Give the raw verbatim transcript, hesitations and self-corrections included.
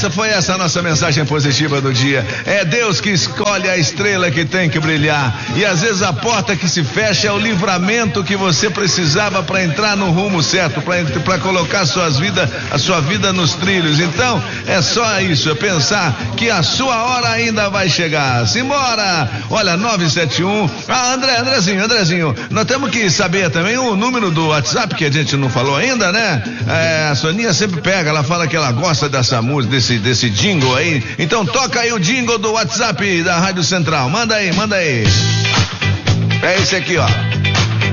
beleza? Foi essa a nossa mensagem positiva do dia. É Deus que escolhe a estrela que tem que brilhar. E às vezes a porta que se fecha é o livramento que você precisava para entrar no rumo certo, para colocar suas vida, a sua vida nos trilhos. Então, é só isso, é pensar que a sua hora ainda vai chegar. Simbora! Olha, nove sete um. Ah, André, Andrezinho, Andrezinho, nós temos que saber também o número do WhatsApp que a gente não falou ainda, né? É, a Soninha sempre pega, ela fala que ela gosta dessa música, desse, desse jingle aí. Então toca aí o jingle do WhatsApp da Rádio Central. Manda aí, manda aí. É esse aqui, ó.